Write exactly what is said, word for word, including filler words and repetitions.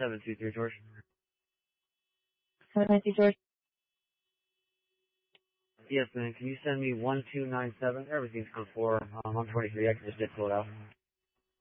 seven two three, George. seven two George. Yes, man. Can you send me one two nine seven? Everything's code four. Um, I'm twenty-three. I can just did pull it out.